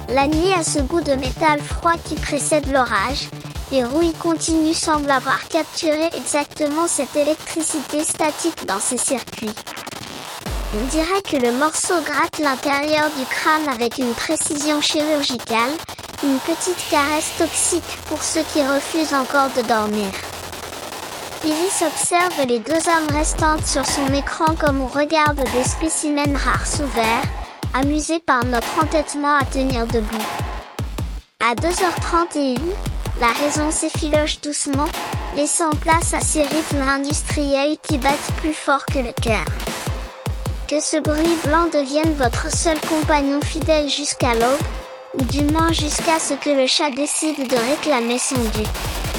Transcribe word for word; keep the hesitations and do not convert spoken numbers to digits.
La nuit a ce goût de métal froid qui précède l'orage. Les rouilles continues semblent avoir capturé exactement cette électricité statique dans ces circuits. On dirait que le morceau gratte l'intérieur du crâne avec une précision chirurgicale, une petite caresse toxique pour ceux qui refusent encore de dormir. Iris observe les deux âmes restantes sur son écran comme on regarde des spécimens rares sous verre, amusé par notre entêtement à tenir debout. À deux heures trente et une, la raison s'effiloche doucement, laissant place à ces rythmes industriels qui battent plus fort que le cœur. Que ce bruit blanc devienne votre seul compagnon fidèle jusqu'à l'aube, ou du moins jusqu'à ce que le chat décide de réclamer son dû.